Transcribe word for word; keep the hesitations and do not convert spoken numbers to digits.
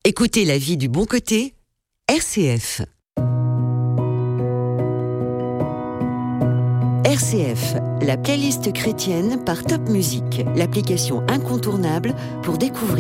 Écoutez la vie du bon côté, R C F. R C F, la playlist chrétienne par Top Music, l'application incontournable pour découvrir